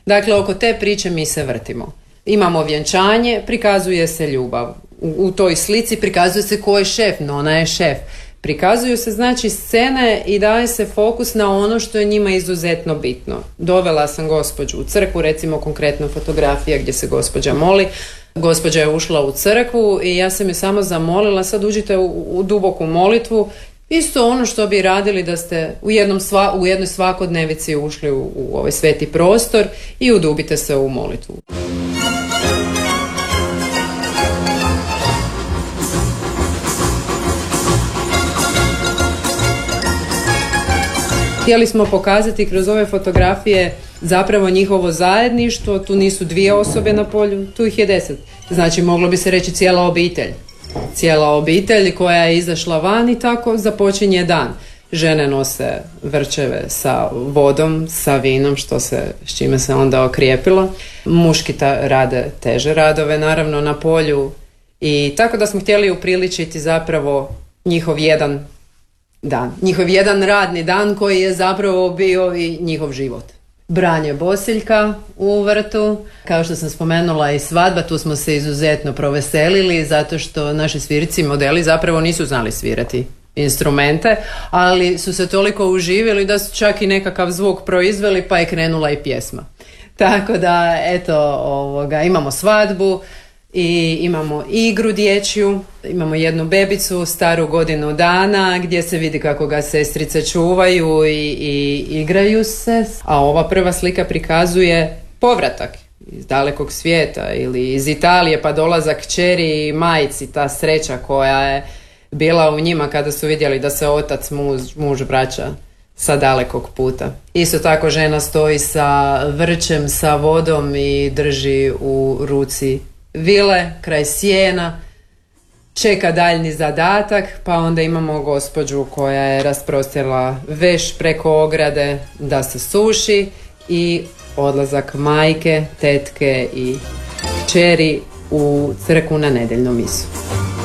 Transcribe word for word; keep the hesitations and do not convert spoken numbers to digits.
Dakle, oko te priče mi se vrtimo. Imamo vjenčanje, prikazuje se ljubav. U, u toj slici prikazuje se ko je šef, no ona je šef. Prikazuju se znači scene i daje se fokus na ono što je njima izuzetno bitno. Dovela sam gospođu u crkvu, recimo konkretno fotografija gdje se gospođa moli. Gospođa je ušla u crkvu i ja sam je samo zamolila, sad uđite u, u duboku molitvu. Isto ono što bi radili da ste u, jednom sva, u jednoj svakodnevici ušli u, u ovaj sveti prostor i udubite se u molitvu. Htjeli smo pokazati kroz ove fotografije zapravo njihovo zajedništvo, tu nisu dvije osobe na polju, tu ih je deset. Znači moglo bi se reći cijela obitelj. Cijela obitelj koja je izašla van i tako započinje dan. Žene nose vrčeve sa vodom, sa vinom, što se, s čime se onda okrijepilo. Muški ta, rade teže radove naravno na polju i tako da smo htjeli upriličiti zapravo njihov jedan dan. Njihov jedan radni dan koji je zapravo bio i njihov život. Branje bosiljka u vrtu, kao što sam spomenula i svadba, tu smo se izuzetno proveselili zato što naši svirci modeli zapravo nisu znali svirati instrumente, ali su se toliko uživjeli da su čak i nekakav zvuk proizveli pa je krenula i pjesma. Tako da eto, ovoga, imamo svadbu i imamo igru dječju, imamo jednu bebicu staru godinu dana gdje se vidi kako ga sestrice čuvaju i, i igraju se, a ova prva slika prikazuje povratak iz dalekog svijeta ili iz Italije pa dolazak kćeri i majci, ta sreća koja je bila u njima kada su vidjeli da se otac muž, muž vraća sa dalekog puta. Isto tako žena stoji sa vrčem, sa vodom i drži u ruci vile kraj sjena, čeka daljni zadatak, pa onda imamo gospođu koja je rasprostila veš preko ograde da se suši i odlazak majke, tetke i kćeri u crkvu na nedjeljnu misu.